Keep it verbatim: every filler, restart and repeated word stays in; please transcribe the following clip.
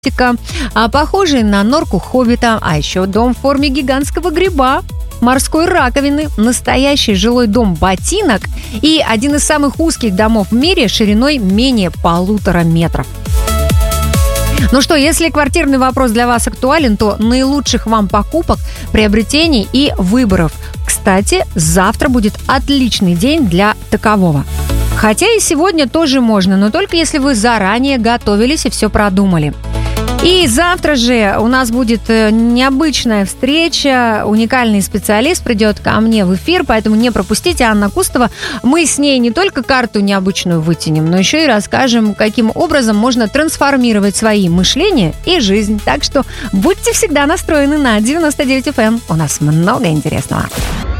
а, похожий на норку хоббита, а еще дом в форме гигантского гриба, морской раковины, настоящий жилой дом ботинок и один из самых узких домов в мире шириной менее полутора метров. Ну что, если квартирный вопрос для вас актуален, то наилучших вам покупок, приобретений и выборов. Кстати, завтра будет отличный день для такового. Хотя и сегодня тоже можно, но только если вы заранее готовились и все продумали. И завтра же у нас будет необычная встреча. Уникальный специалист придет ко мне в эфир, поэтому не пропустите. Анна Кустова. Мы с ней не только карту необычную вытянем, но еще и расскажем, каким образом можно трансформировать свои мышления и жизнь. Так что будьте всегда настроены на девяносто девять эф эм. У нас много интересного.